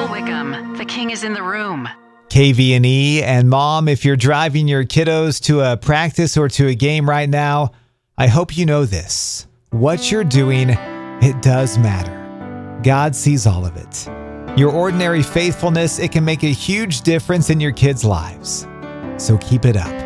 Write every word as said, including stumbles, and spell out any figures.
Carol Wickham. The king is in the room. K V N E. And Mom, if you're driving your kiddos to a practice or to a game right now, I hope you know this. What you're doing, it does matter. God sees all of it. Your ordinary faithfulness, it can make a huge difference in your kids' lives. So keep it up.